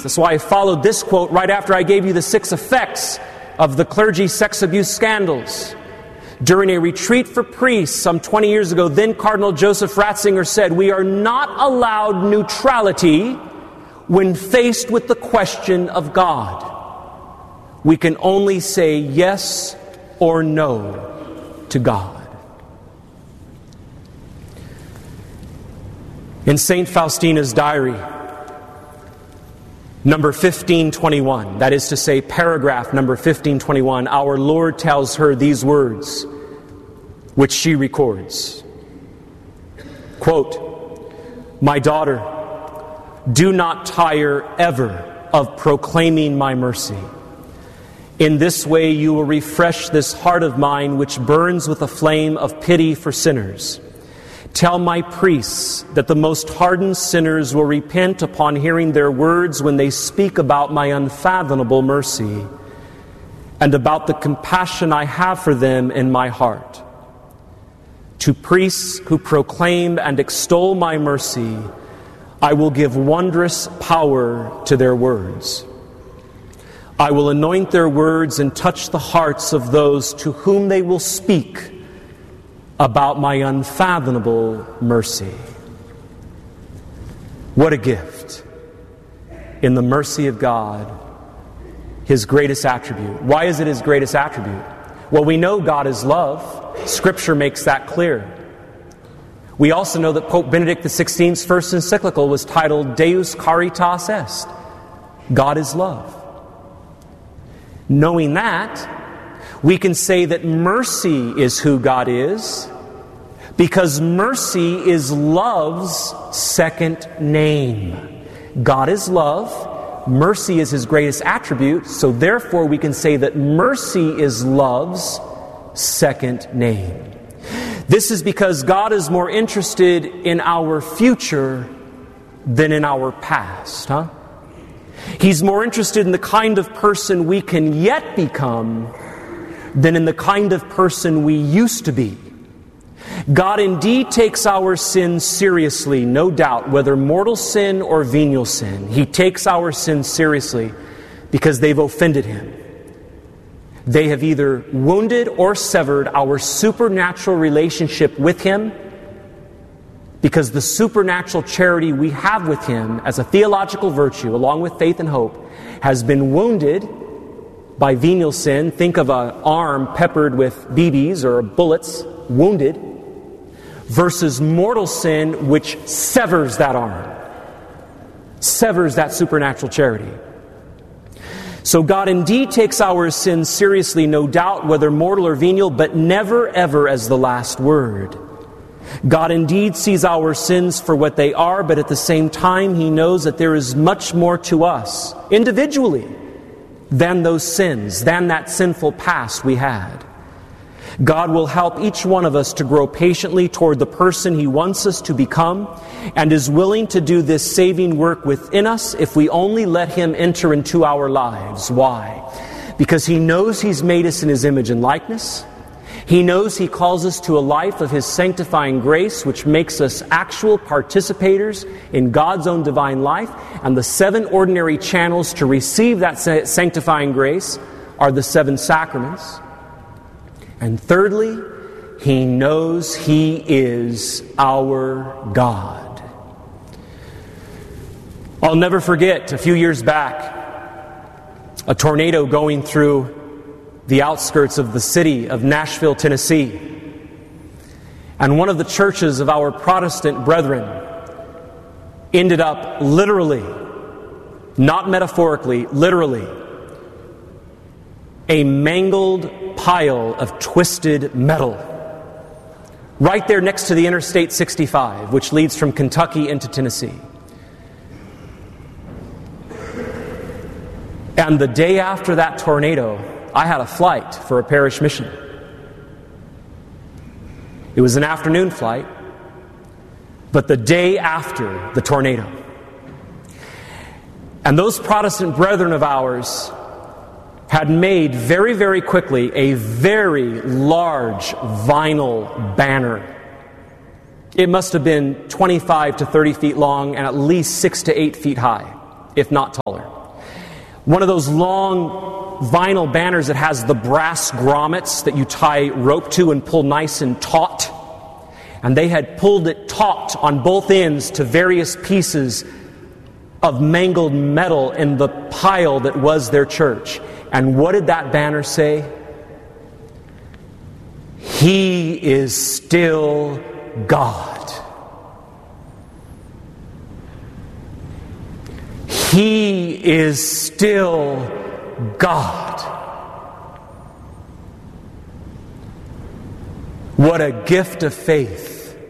That's why I followed this quote right after I gave you the 6 effects of the clergy sex abuse scandals. During a retreat for priests some 20 years ago, then Cardinal Joseph Ratzinger said, "We are not allowed neutrality when faced with the question of God. We can only say yes or no to God." In St. Faustina's diary, number 1521, that is to say, paragraph number 1521, our Lord tells her these words, which she records. Quote, "My daughter, do not tire ever of proclaiming my mercy. In this way you will refresh this heart of mine which burns with a flame of pity for sinners. Tell my priests that the most hardened sinners will repent upon hearing their words when they speak about my unfathomable mercy and about the compassion I have for them in my heart. To priests who proclaim and extol my mercy, I will give wondrous power to their words. I will anoint their words and touch the hearts of those to whom they will speak about my unfathomable mercy." What a gift in the mercy of God, His greatest attribute. Why is it His greatest attribute? Well, we know God is love. Scripture makes that clear. We also know that Pope Benedict XVI's first encyclical was titled Deus Caritas Est. God is love. Knowing that, we can say that mercy is who God is, because mercy is love's second name. God is love. Mercy is His greatest attribute, so therefore we can say that mercy is love's second name. This is because God is more interested in our future than in our past, He's more interested in the kind of person we can yet become than in the kind of person we used to be. God indeed takes our sin seriously, no doubt, whether mortal sin or venial sin. He takes our sin seriously because they've offended Him. They have either wounded or severed our supernatural relationship with Him, because the supernatural charity we have with Him as a theological virtue, along with faith and hope, has been wounded by venial sin. Think of an arm peppered with BBs or bullets, wounded, versus mortal sin, which severs that arm, severs that supernatural charity. So God indeed takes our sins seriously, no doubt, whether mortal or venial, but never ever as the last word. God indeed sees our sins for what they are, but at the same time He knows that there is much more to us, individually, than those sins, than that sinful past we had. God will help each one of us to grow patiently toward the person He wants us to become, and is willing to do this saving work within us if we only let Him enter into our lives. Why? Because He knows He's made us in His image and likeness. He knows He calls us to a life of His sanctifying grace, which makes us actual participators in God's own divine life. And the 7 ordinary channels to receive that sanctifying grace are the 7 sacraments. And thirdly, He knows He is our God. I'll never forget, a few years back, a tornado going through the outskirts of the city of Nashville, Tennessee. And one of the churches of our Protestant brethren ended up literally, not metaphorically, literally, a mangled pile of twisted metal right there next to the Interstate 65, which leads from Kentucky into Tennessee. And the day after that tornado, I had a flight for a parish mission. It was an afternoon flight, but the day after the tornado. And those Protestant brethren of ours had made very, very quickly a very large vinyl banner. It must have been 25 to 30 feet long and at least 6 to 8 feet high, if not taller. One of those long vinyl banners that has the brass grommets that you tie rope to and pull nice and taut. And they had pulled it taut on both ends to various pieces of mangled metal in the pile that was their church. And what did that banner say? He is still God. He is still God. What a gift of faith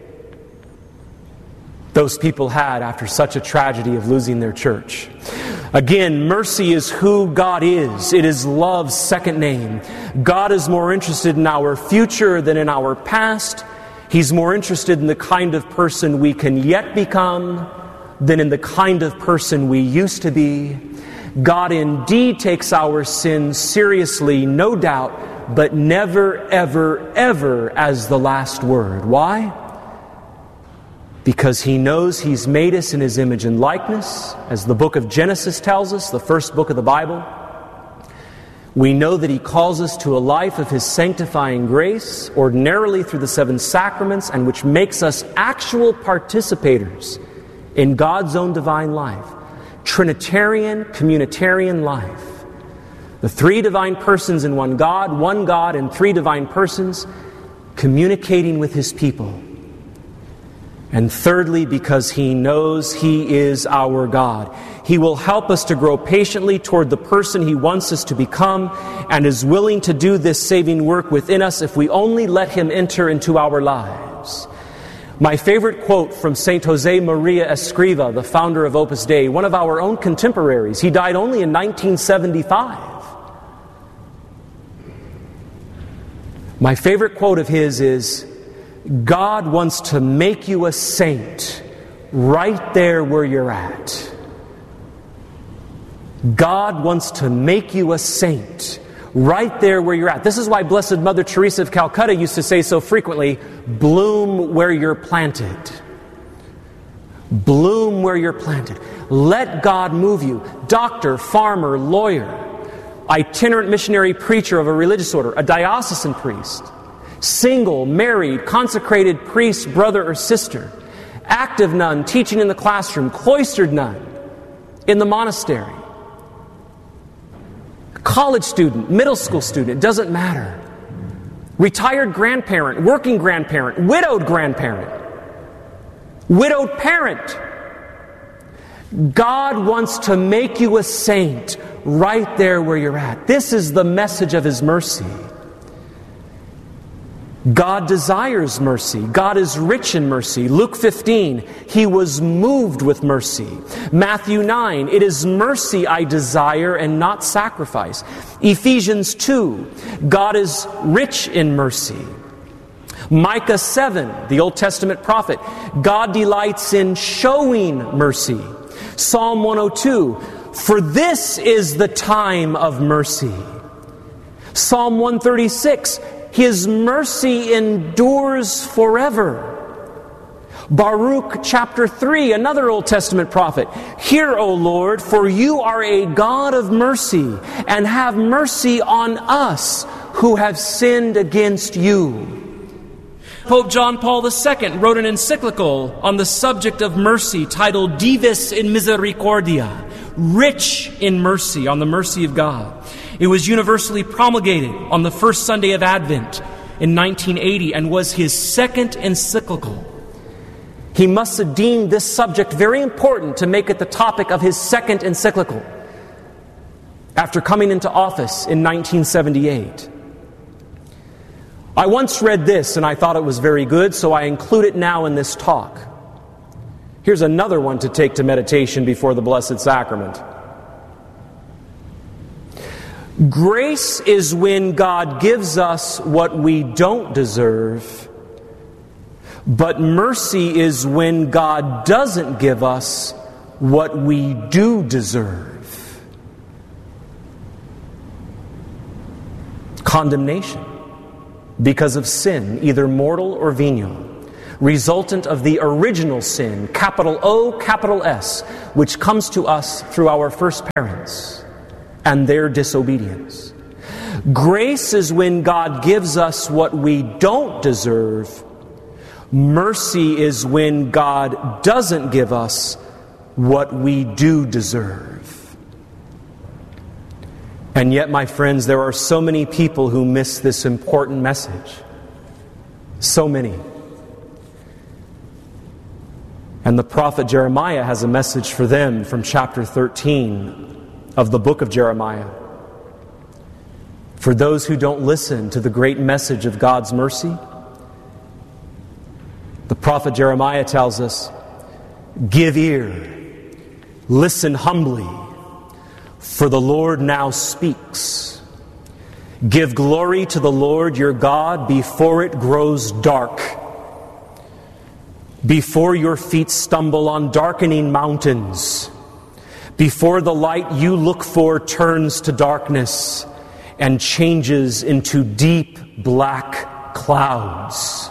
those people had after such a tragedy of losing their church. Again, mercy is who God is. It is love's second name. God is more interested in our future than in our past. He's more interested in the kind of person we can yet become than in the kind of person we used to be. God indeed takes our sins seriously, no doubt, but never, ever, ever as the last word. Why? Because He knows He's made us in His image and likeness, as the book of Genesis tells us, the first book of the Bible. We know that He calls us to a life of His sanctifying grace, ordinarily through the 7 sacraments, and which makes us actual participators in God's own divine life. Trinitarian, communitarian life. The 3 divine persons in one God and 3 divine persons communicating with His people. And thirdly, because He knows He is our God. He will help us to grow patiently toward the person He wants us to become, and is willing to do this saving work within us if we only let Him enter into our lives. My favorite quote from St. Jose Maria Escriva, the founder of Opus Dei, one of our own contemporaries. He died only in 1975. My favorite quote of his is, God wants to make you a saint right there where you're at. God wants to make you a saint right there where you're at. This is why Blessed Mother Teresa of Calcutta used to say so frequently, bloom where you're planted. Bloom where you're planted. Let God move you. Doctor, farmer, lawyer, itinerant missionary preacher of a religious order, a diocesan priest, single, married, consecrated priest, brother or sister, active nun, teaching in the classroom, cloistered nun, in the monastery, college student, middle school student, it doesn't matter. Retired grandparent, working grandparent, widowed grandparent, widowed parent. God wants to make you a saint right there where you're at. This is the message of His mercy. God desires mercy. God is rich in mercy. Luke 15, He was moved with mercy. Matthew 9, it is mercy I desire and not sacrifice. Ephesians 2, God is rich in mercy. Micah 7, the Old Testament prophet, God delights in showing mercy. Psalm 102, for this is the time of mercy. Psalm 136, His mercy endures forever. Baruch chapter 3, another Old Testament prophet. Hear, O Lord, for you are a God of mercy, and have mercy on us who have sinned against you. Pope John Paul II wrote an encyclical on the subject of mercy titled Divis in Misericordia, rich in mercy, on the mercy of God. It was universally promulgated on the first Sunday of Advent in 1980 and was his second encyclical. He must have deemed this subject very important to make it the topic of his second encyclical after coming into office in 1978. I once read this and I thought it was very good, so I include it now in this talk. Here's another one to take to meditation before the Blessed Sacrament. Grace is when God gives us what we don't deserve, but mercy is when God doesn't give us what we do deserve. Condemnation because of sin, either mortal or venial, resultant of the original sin, capital O, capital S, which comes to us through our first parents. and their disobedience. Grace is when God gives us what we don't deserve. Mercy is when God doesn't give us what we do deserve. And yet, my friends, there are so many people who miss this important message. So many. And the prophet Jeremiah has a message for them from chapter 13 of the book of Jeremiah. For those who don't listen to the great message of God's mercy, the prophet Jeremiah tells us, "Give ear, listen humbly, for the Lord now speaks. Give glory to the Lord your God before it grows dark, before your feet stumble on darkening mountains, before the light you look for turns to darkness and changes into deep black clouds."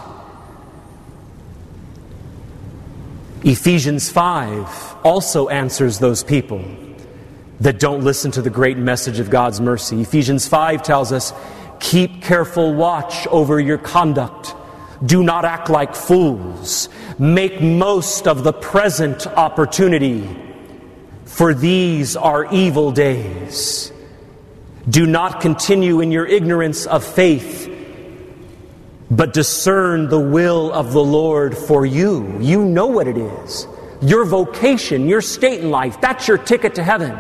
Ephesians 5 also answers those people that don't listen to the great message of God's mercy. Ephesians 5 tells us, "Keep careful watch over your conduct. Do not act like fools. Make most of the present opportunity, for these are evil days. Do not continue in your ignorance of faith, but discern the will of the Lord for you." You know what it is. Your vocation, your state in life, that's your ticket to heaven.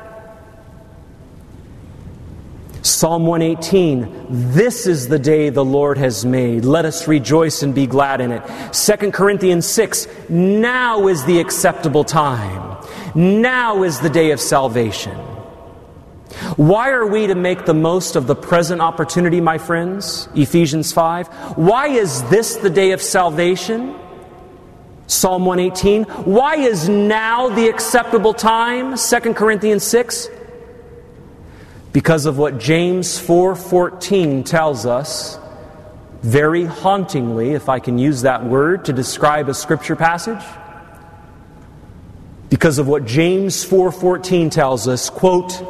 Psalm 118, "This is the day the Lord has made. Let us rejoice and be glad in it." 2 Corinthians 6, "Now is the acceptable time. Now is the day of salvation." Why are we to make the most of the present opportunity, my friends? Ephesians 5. Why is this the day of salvation? Psalm 118. Why is now the acceptable time? 2 Corinthians 6. Because of what James 4:14 tells us, very hauntingly, if I can use that word to describe a scripture passage. Because of what James 4:14 tells us, quote,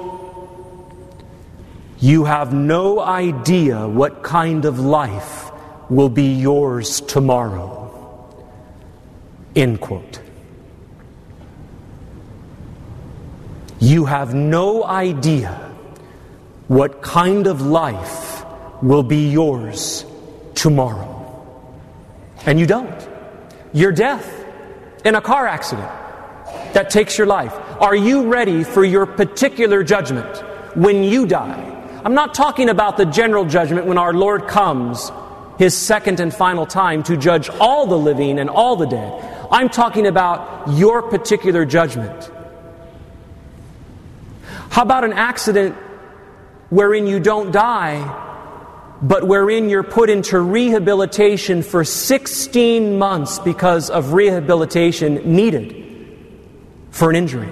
"You have no idea what kind of life will be yours tomorrow." End quote. You have no idea what kind of life will be yours tomorrow. And you don't. Your death in a car accident that takes your life. Are you ready for your particular judgment when you die? I'm not talking about the general judgment when our Lord comes His second and final time to judge all the living and all the dead. I'm talking about your particular judgment. How about an accident wherein you don't die, but wherein you're put into rehabilitation for 16 months because of rehabilitation needed for an injury?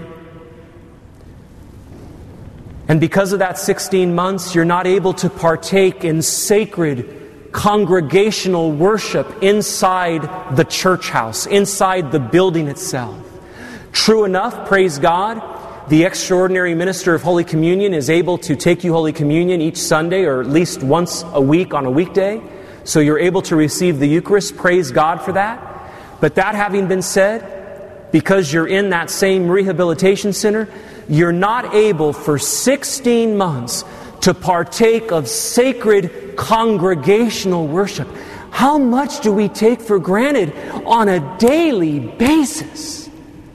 And because of that 16 months, you're not able to partake in sacred congregational worship inside the church house, inside the building itself. True enough, praise God, the extraordinary minister of Holy Communion is able to take you Holy Communion each Sunday or at least once a week on a weekday. So you're able to receive the Eucharist. Praise God for that. But that having been said, because you're in that same rehabilitation center, you're not able for 16 months to partake of sacred congregational worship. How much do we take for granted on a daily basis?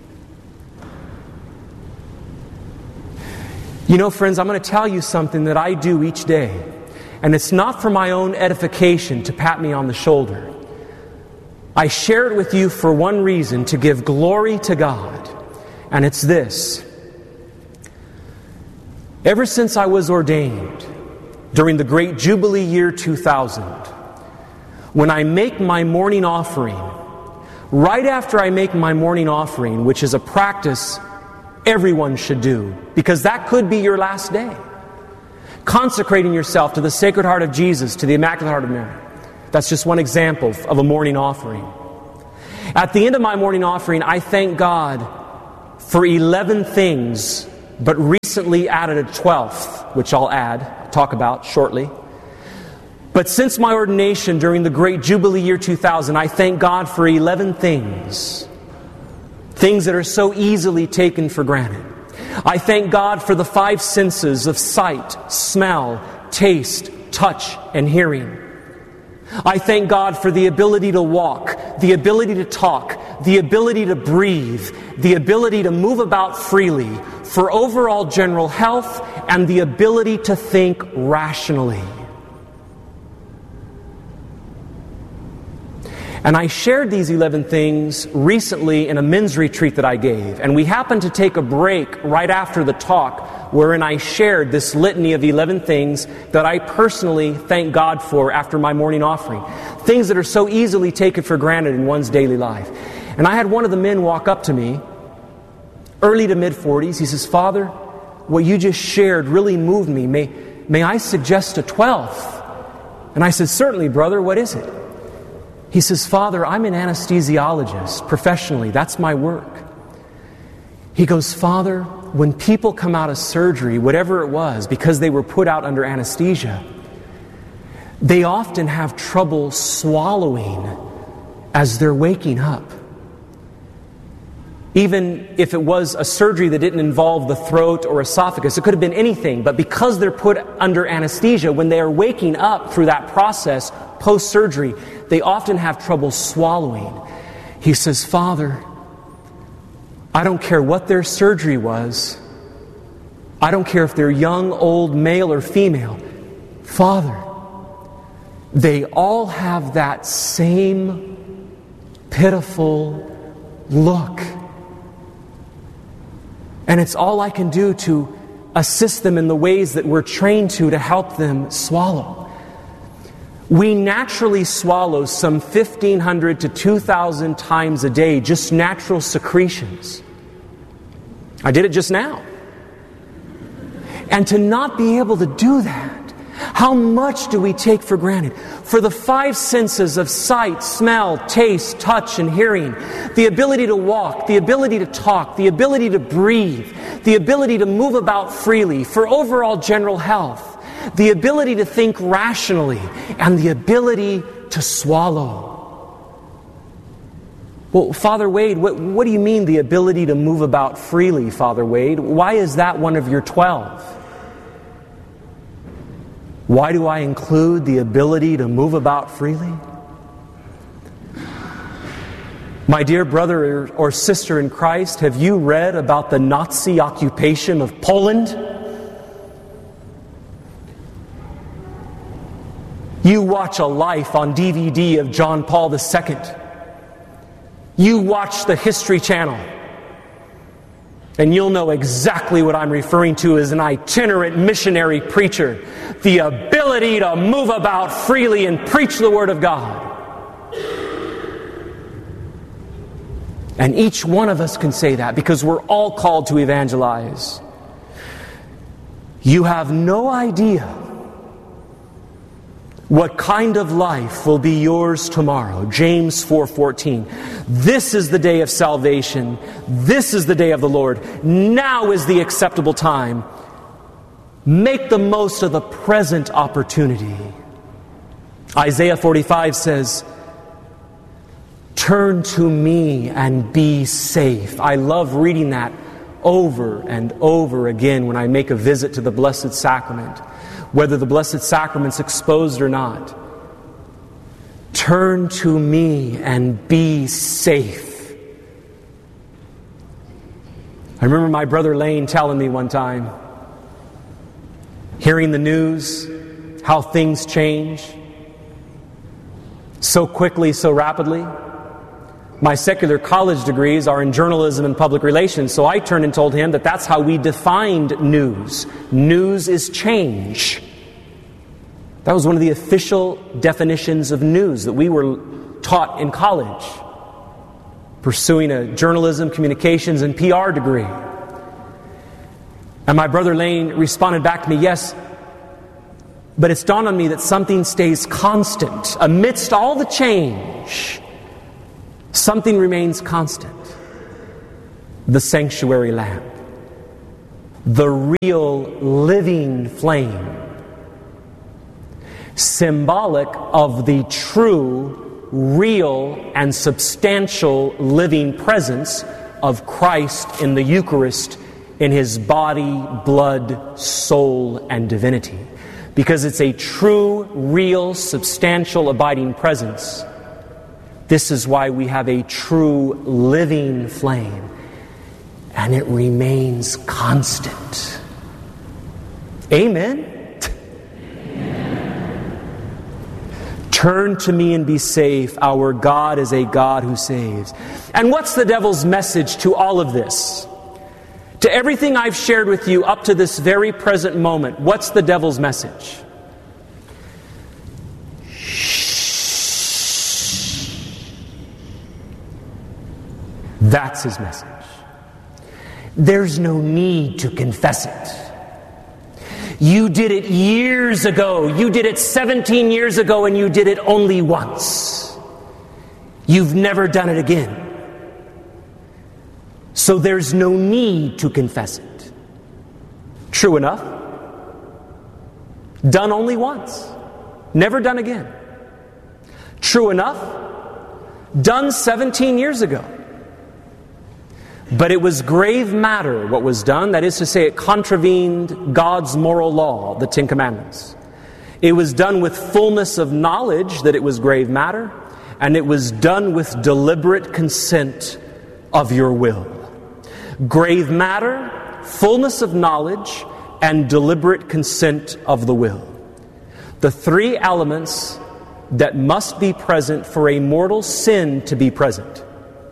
You know, friends, I'm going to tell you something that I do each day. And it's not for my own edification to pat me on the shoulder. I share it with you for one reason, to give glory to God. And it's this. Ever since I was ordained, during the great Jubilee year 2000, when I make my morning offering, right after I make my morning offering, which is a practice everyone should do, because that could be your last day, consecrating yourself to the Sacred Heart of Jesus, to the Immaculate Heart of Mary. That's just one example of a morning offering. At the end of my morning offering, I thank God for 11 things, but recently recently added a 12th, which I'll talk about shortly. But since my ordination during the great Jubilee year 2000, I thank God for 11 things. Things that are so easily taken for granted. I thank God for the 5 senses of sight, smell, taste, touch, and hearing. I thank God for the ability to walk, the ability to talk, the ability to breathe, the ability to move about freely, for overall general health, and the ability to think rationally. And I shared these 11 things recently in a men's retreat that I gave. And we happened to take a break right after the talk wherein I shared this litany of 11 things that I personally thank God for after my morning offering. Things that are so easily taken for granted in one's daily life. And I had one of the men walk up to me, early to mid-40s. He says, "Father, what you just shared really moved me. May I suggest a 12th?" And I said, "Certainly, brother. What is it?" He says, "Father, I'm an anesthesiologist professionally. That's my work." He goes, "Father, when people come out of surgery, whatever it was, because they were put out under anesthesia, they often have trouble swallowing as they're waking up. Even if it was a surgery that didn't involve the throat or esophagus, it could have been anything, but because they're put under anesthesia, when they are waking up through that process post-surgery, they often have trouble swallowing." He says, "Father, I don't care what their surgery was. I don't care if they're young, old, male, or female. Father, they all have that same pitiful look. And it's all I can do to assist them in the ways that we're trained to help them swallow. We naturally swallow some 1,500 to 2,000 times a day, just natural secretions. I did it just now. And to not be able to do that, how much do we take for granted? For the 5 senses of sight, smell, taste, touch, and hearing, the ability to walk, the ability to talk, the ability to breathe, the ability to move about freely, for overall general health, the ability to think rationally, and the ability to swallow. Well, Father Wade, what do you mean the ability to move about freely, Father Wade? Why is that one of your 12? Why do I include the ability to move about freely? My dear brother or sister in Christ, have you read about the Nazi occupation of Poland? You watch a life on DVD of John Paul II. You watch the History Channel. And you'll know exactly what I'm referring to as an itinerant missionary preacher. The ability to move about freely and preach the Word of God. And each one of us can say that because we're all called to evangelize. You have no idea what kind of life will be yours tomorrow. James 4:14. This is the day of salvation. This is the day of the Lord. Now is the acceptable time. Make the most of the present opportunity. Isaiah 45 says, "Turn to me and be safe." I love reading that over and over again when I make a visit to the Blessed Sacrament, whether the Blessed Sacrament's exposed or not. Turn to me and be safe. I remember my brother Lane telling me one time, hearing the news, how things change so quickly, so rapidly. My secular college degrees are in journalism and public relations, so I turned and told him that that's how we defined news. News is change. That was one of the official definitions of news that we were taught in college, pursuing a journalism, communications, and PR degree. And my brother Lane responded back to me, "Yes, but it's dawned on me that something stays constant. Amidst all the change, something remains constant. The sanctuary lamp. the real living flame, symbolic of the true, real, and substantial living presence of Christ in the Eucharist, in His body, blood, soul, and divinity. Because it's a true, real, substantial, abiding presence. This is why we have a true living flame, and it remains constant. Amen? Turn to me and be safe. Our God is a God who saves. And what's the devil's message to all of this? To everything I've shared with you up to this very present moment, what's the devil's message? That's his message. There's no need to confess it. You did it years ago. You did it 17 years ago, and you did it only once. You've never done it again. So there's no need to confess it. True enough. Done only once. Never done again. True enough. Done 17 years ago. But it was grave matter what was done. That is to say, it contravened God's moral law, the Ten Commandments. It was done with fullness of knowledge that it was grave matter, and it was done with deliberate consent of your will. Grave matter, fullness of knowledge, and deliberate consent of the will. The three elements that must be present for a mortal sin to be present.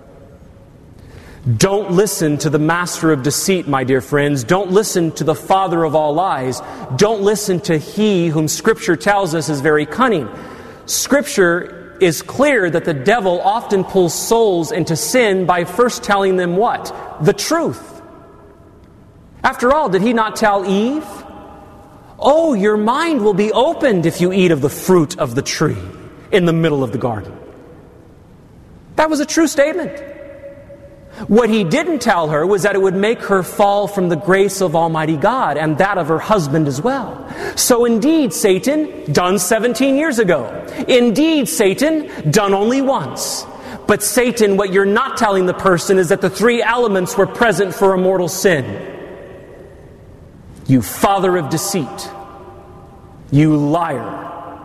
Don't listen to the master of deceit, my dear friends. Don't listen to the father of all lies. Don't listen to he whom Scripture tells us is very cunning. Scripture is clear that the devil often pulls souls into sin by first telling them what? The truth. After all, did he not tell Eve? Oh, your mind will be opened if you eat of the fruit of the tree in the middle of the garden. That was a true statement. What he didn't tell her was that it would make her fall from the grace of Almighty God and that of her husband as well. So indeed, Satan, done 17 years ago. Indeed, Satan, done only once. But Satan, what you're not telling the person is that the three elements were present for a mortal sin. You father of deceit. You liar.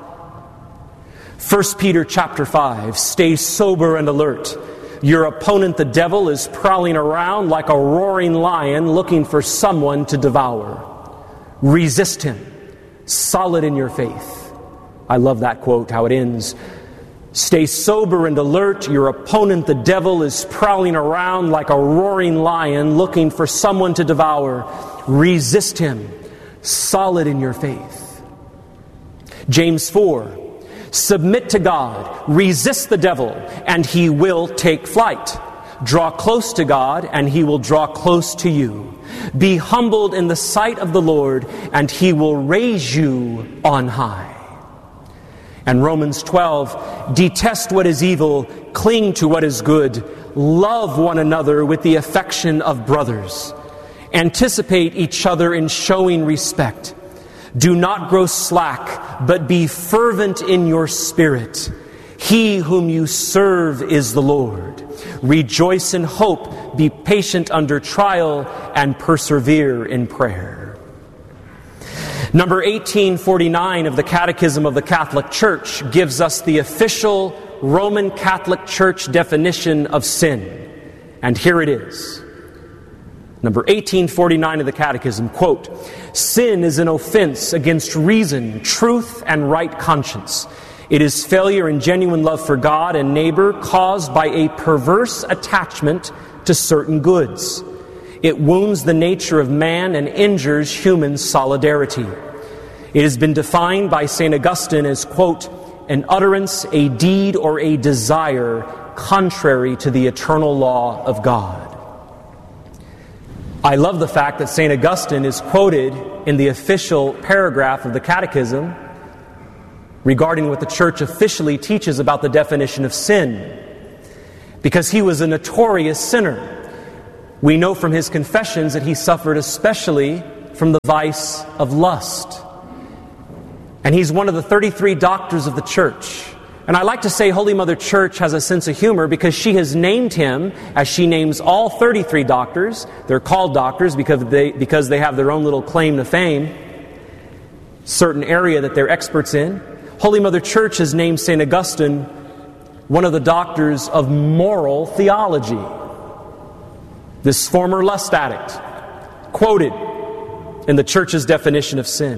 1 Peter chapter 5, stay sober and alert. Your opponent, the devil, is prowling around like a roaring lion looking for someone to devour. Resist him, solid in your faith. I love that quote, how it ends. Stay sober and alert. Your opponent, the devil, is prowling around like a roaring lion looking for someone to devour. Resist him, solid in your faith. James 4. Submit to God, resist the devil, and he will take flight. Draw close to God, and he will draw close to you. Be humbled in the sight of the Lord, and he will raise you on high. And Romans 12, detest what is evil, cling to what is good, love one another with the affection of brothers. Anticipate each other in showing respect. Do not grow slack, but be fervent in your spirit. He whom you serve is the Lord. Rejoice in hope, be patient under trial, and persevere in prayer. Number 1849 of the Catechism of the Catholic Church gives us the official Roman Catholic Church definition of sin. And here it is. Number 1849 of the Catechism, quote, sin is an offense against reason, truth, and right conscience. It is failure in genuine love for God and neighbor caused by a perverse attachment to certain goods. It wounds the nature of man and injures human solidarity. It has been defined by St. Augustine as, quote, an utterance, a deed, or a desire contrary to the eternal law of God. I love the fact that St. Augustine is quoted in the official paragraph of the Catechism regarding what the Church officially teaches about the definition of sin, because he was a notorious sinner. We know from his confessions that he suffered especially from the vice of lust. And he's one of the 33 doctors of the church. And I like to say Holy Mother Church has a sense of humor because she has named him, as she names all 33 doctors. They're called doctors because they have their own little claim to fame, certain area that they're experts in. Holy Mother Church has named St. Augustine one of the doctors of moral theology. This former lust addict, quoted in the Church's definition of sin.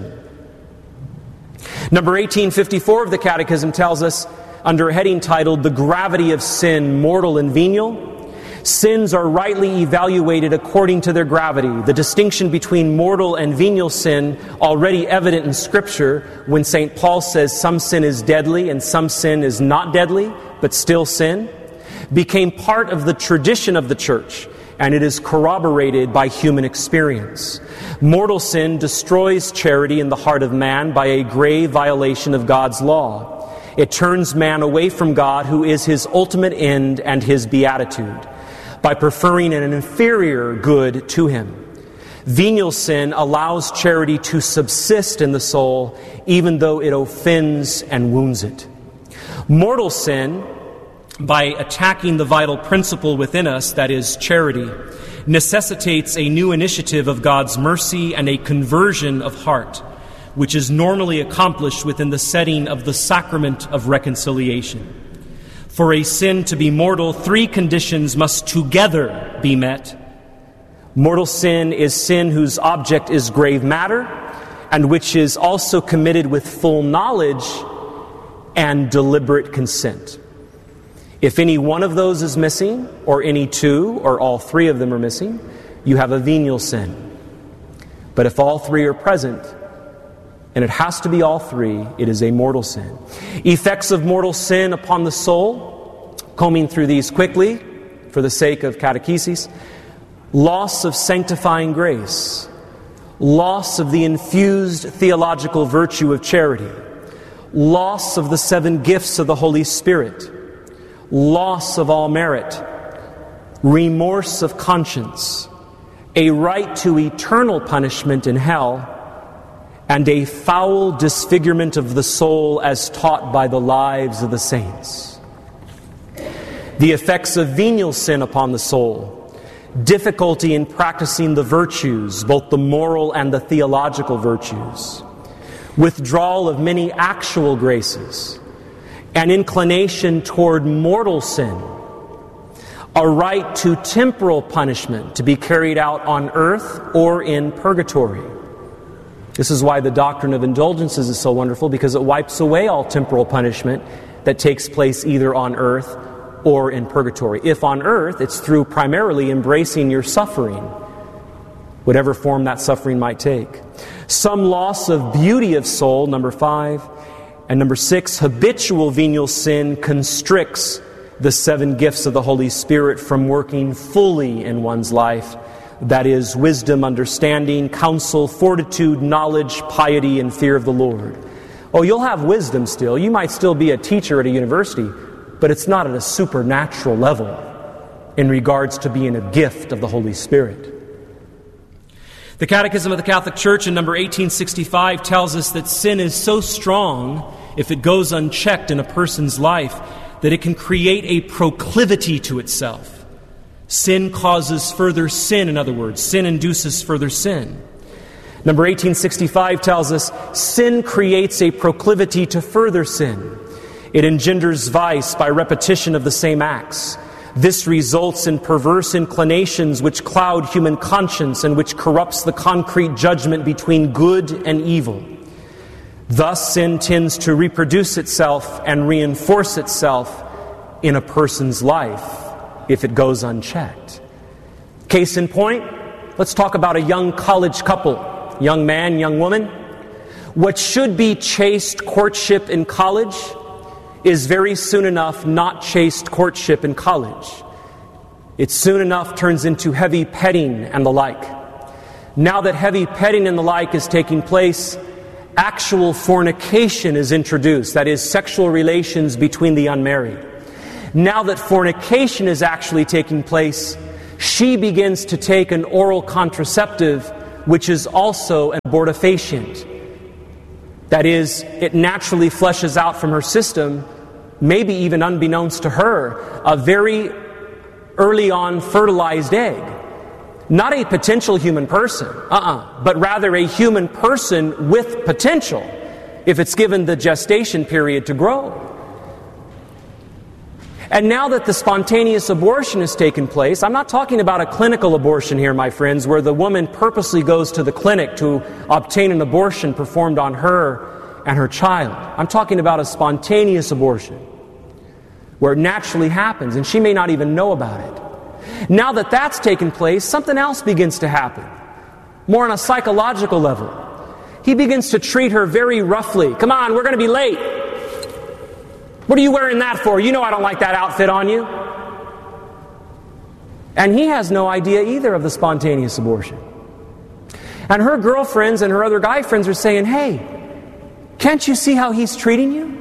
Number 1854 of the Catechism tells us, under a heading titled, "The Gravity of Sin, Mortal and Venial," sins are rightly evaluated according to their gravity. The distinction between mortal and venial sin, already evident in Scripture, when St. Paul says some sin is deadly and some sin is not deadly, but still sin, became part of the tradition of the Church, and it is corroborated by human experience. Mortal sin destroys charity in the heart of man by a grave violation of God's law. It turns man away from God, who is his ultimate end and his beatitude, by preferring an inferior good to him. Venial sin allows charity to subsist in the soul, even though it offends and wounds it. Mortal sin, by attacking the vital principle within us, that is, charity, necessitates a new initiative of God's mercy and a conversion of heart, which is normally accomplished within the setting of the sacrament of reconciliation. For a sin to be mortal, 3 conditions must together be met. Mortal sin is sin whose object is grave matter, and which is also committed with full knowledge and deliberate consent. If any one of those is missing, or any 2, or all 3 of them are missing, you have a venial sin. But if all 3 are present, and it has to be all 3, it is a mortal sin. Effects of mortal sin upon the soul, combing through these quickly for the sake of catechesis: loss of sanctifying grace, loss of the infused theological virtue of charity, loss of the 7 gifts of the Holy Spirit, loss of all merit, remorse of conscience, a right to eternal punishment in hell, and a foul disfigurement of the soul as taught by the lives of the saints. The effects of venial sin upon the soul: difficulty in practicing the virtues, both the moral and the theological virtues, withdrawal of many actual graces, an inclination toward mortal sin, a right to temporal punishment to be carried out on earth or in purgatory. This is why the doctrine of indulgences is so wonderful, because it wipes away all temporal punishment that takes place either on earth or in purgatory. If on earth, it's through primarily embracing your suffering, whatever form that suffering might take. Some loss of beauty of soul, number 5. And number 6, habitual venial sin constricts the 7 gifts of the Holy Spirit from working fully in one's life. That is, wisdom, understanding, counsel, fortitude, knowledge, piety, and fear of the Lord. Oh, you'll have wisdom still. You might still be a teacher at a university, but it's not at a supernatural level in regards to being a gift of the Holy Spirit. The Catechism of the Catholic Church in number 1865 tells us that sin is so strong, if it goes unchecked in a person's life, that it can create a proclivity to itself. Sin causes further sin, in other words. Sin induces further sin. Number 1865 tells us sin creates a proclivity to further sin. It engenders vice by repetition of the same acts. This results in perverse inclinations which cloud human conscience and which corrupts the concrete judgment between good and evil. Thus, sin tends to reproduce itself and reinforce itself in a person's life if it goes unchecked. Case in point, let's talk about a young college couple, young man, young woman. What should be chaste courtship in college is very soon enough not chaste courtship in college. It soon enough turns into heavy petting and the like. Now that heavy petting and the like is taking place, actual fornication is introduced, that is, sexual relations between the unmarried. Now that fornication is actually taking place, she begins to take an oral contraceptive, which is also an abortifacient. That is, it naturally flushes out from her system, maybe even unbeknownst to her, a very early on fertilized egg. Not a potential human person, but rather a human person with potential, if it's given the gestation period to grow. And now that the spontaneous abortion has taken place, I'm not talking about a clinical abortion here, my friends, where the woman purposely goes to the clinic to obtain an abortion performed on her and her child. I'm talking about a spontaneous abortion, where it naturally happens, and she may not even know about it. Now that that's taken place, something else begins to happen, more on a psychological level. He begins to treat her very roughly. Come on, we're going to be late. What are you wearing that for? You know I don't like that outfit on you. And he has no idea either of the spontaneous abortion. And her girlfriends and her other guy friends are saying, hey, can't you see how he's treating you?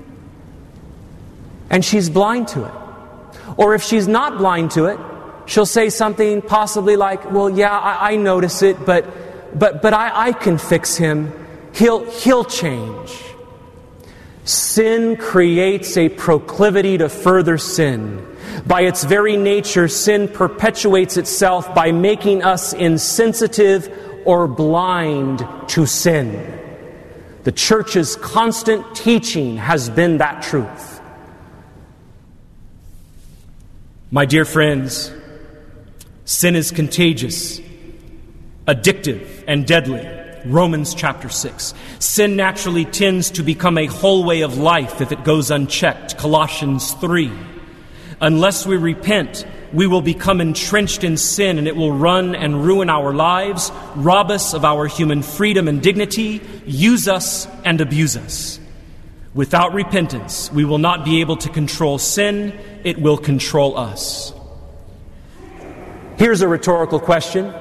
And she's blind to it. Or if she's not blind to it, she'll say something possibly like, well, yeah, I notice it, but I can fix him. He'll change. Sin creates a proclivity to further sin. By its very nature, sin perpetuates itself by making us insensitive or blind to sin. The church's constant teaching has been that truth. My dear friends, sin is contagious, addictive, and deadly. Romans chapter 6. Sin naturally tends to become a whole way of life if it goes unchecked. Colossians 3. Unless we repent, we will become entrenched in sin, and it will run and ruin our lives, rob us of our human freedom and dignity, use us and abuse us. Without repentance, we will not be able to control sin. It will control us. Here's a rhetorical question.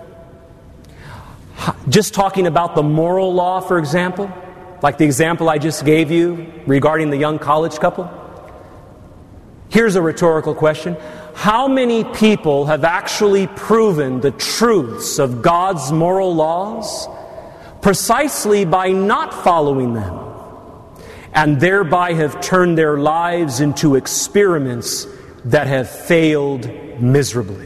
Just talking about the moral law, for example, like the example I just gave you regarding the young college couple. Here's a rhetorical question. How many people have actually proven the truths of God's moral laws precisely by not following them, and thereby have turned their lives into experiments that have failed miserably?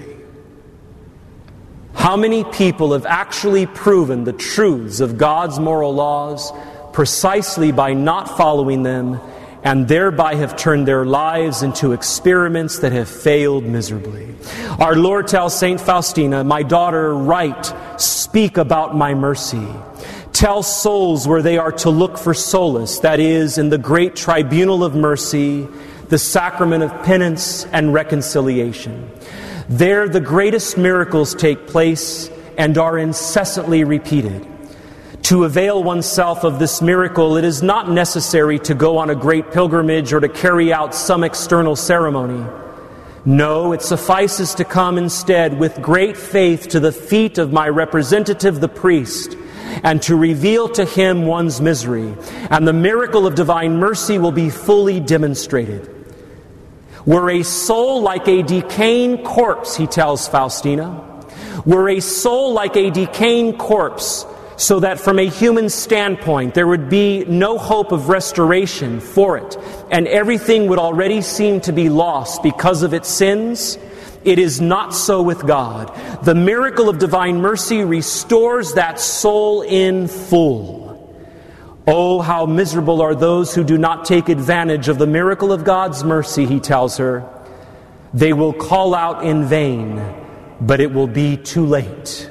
How many people have actually proven the truths of God's moral laws precisely by not following them, and thereby have turned their lives into experiments that have failed miserably? Our Lord tells St. Faustina, my daughter, write, speak about my mercy. Tell souls where they are to look for solace, that is, in the great tribunal of mercy, the sacrament of penance and reconciliation. There the greatest miracles take place and are incessantly repeated. To avail oneself of this miracle, it is not necessary to go on a great pilgrimage or to carry out some external ceremony. No, it suffices to come instead with great faith to the feet of my representative, the priest, and to reveal to him one's misery, and the miracle of divine mercy will be fully demonstrated. Were a soul like a decaying corpse, he tells Faustina, were a soul like a decaying corpse, so that from a human standpoint there would be no hope of restoration for it, and everything would already seem to be lost because of its sins, it is not so with God. The miracle of divine mercy restores that soul in full. Oh, how miserable are those who do not take advantage of the miracle of God's mercy, he tells her. They will call out in vain, but it will be too late.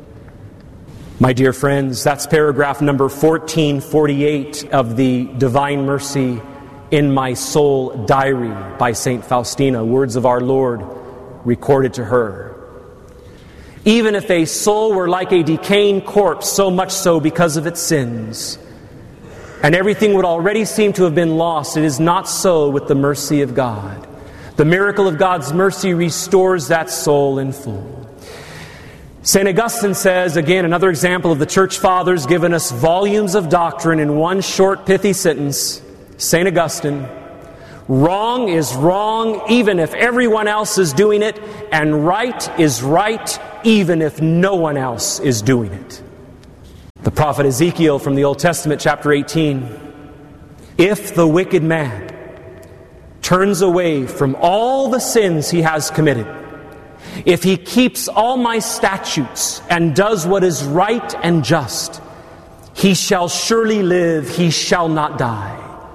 My dear friends, that's paragraph number 1448 of the Divine Mercy in My Soul Diary by St. Faustina, words of our Lord recorded to her. Even if a soul were like a decaying corpse, so much so because of its sins, and everything would already seem to have been lost, it is not so with the mercy of God. The miracle of God's mercy restores that soul in full. St. Augustine says, again, another example of the Church Fathers giving us volumes of doctrine in one short pithy sentence. St. Augustine, Wrong is wrong even if everyone else is doing it, and right is right even if no one else is doing it. The prophet Ezekiel from the Old Testament, chapter 18, if the wicked man turns away from all the sins he has committed, if he keeps all my statutes and does what is right and just, he shall surely live, he shall not die.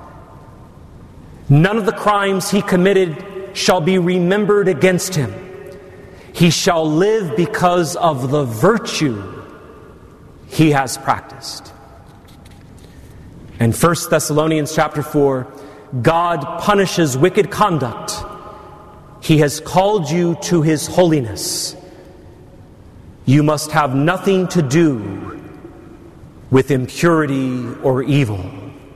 None of the crimes he committed shall be remembered against him. He shall live because of the virtue he has practiced. And 1 Thessalonians chapter 4, God punishes wicked conduct. He has called you to His holiness. You must have nothing to do with impurity or evil.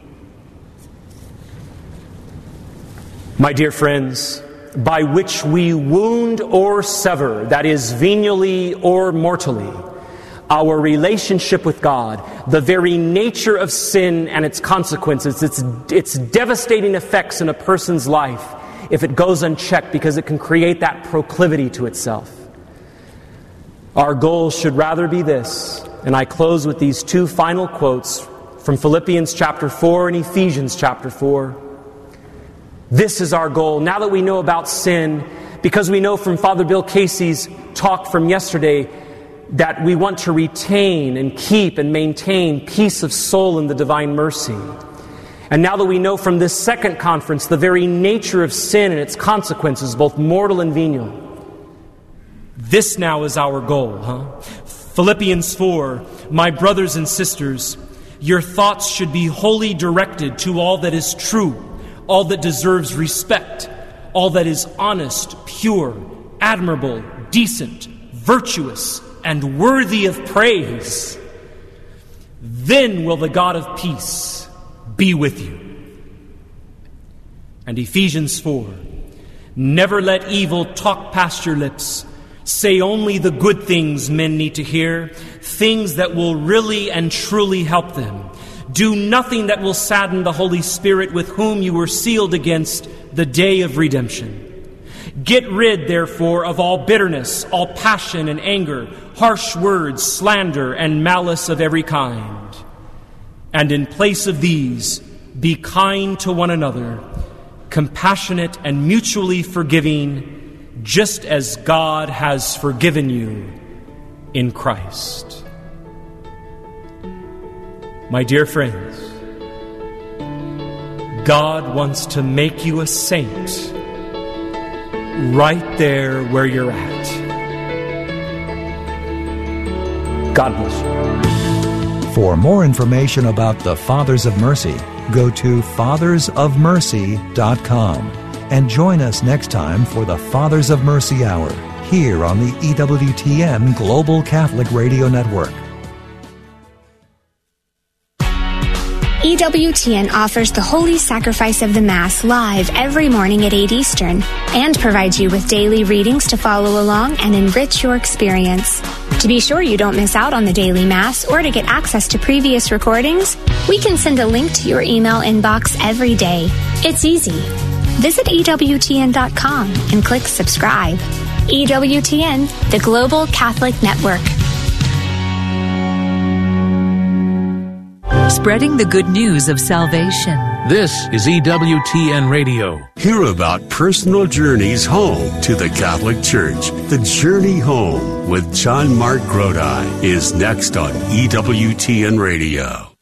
My dear friends, by which we wound or sever, that is, venially or mortally, our relationship with God, the very nature of sin and its consequences, its devastating effects in a person's life, if it goes unchecked, because it can create that proclivity to itself. Our goal should rather be this, and I close with these two final quotes from Philippians chapter 4 and Ephesians chapter 4. This is our goal. Now that we know about sin, because we know from Father Bill Casey's talk from yesterday that we want to retain and keep and maintain peace of soul in the divine mercy. And now that we know from this second conference the very nature of sin and its consequences, both mortal and venial, this now is our goal, Philippians 4, my brothers and sisters, your thoughts should be wholly directed to all that is true, all that deserves respect, all that is honest, pure, admirable, decent, virtuous, and worthy of praise. Then will the God of peace be with you. And Ephesians 4, never let evil talk past your lips. Say only the good things men need to hear, things that will really and truly help them. Do nothing that will sadden the Holy Spirit with whom you were sealed against the day of redemption. Get rid, therefore, of all bitterness, all passion and anger, harsh words, slander, and malice of every kind. And in place of these, be kind to one another, compassionate and mutually forgiving, just as God has forgiven you in Christ. My dear friends, God wants to make you a saint right there where you're at. God bless you. For more information about the Fathers of Mercy, go to fathersofmercy.com and join us next time for the Fathers of Mercy Hour here on the EWTN Global Catholic Radio Network. EWTN offers the Holy Sacrifice of the Mass live every morning at 8 Eastern and provides you with daily readings to follow along and enrich your experience. To be sure you don't miss out on the daily Mass or to get access to previous recordings, we can send a link to your email inbox every day. It's easy. Visit EWTN.com and click subscribe. EWTN, the Global Catholic Network. Spreading the good news of salvation. This is EWTN Radio. Hear about personal journeys home to the Catholic Church. The Journey Home with John Mark Grodi is next on EWTN Radio.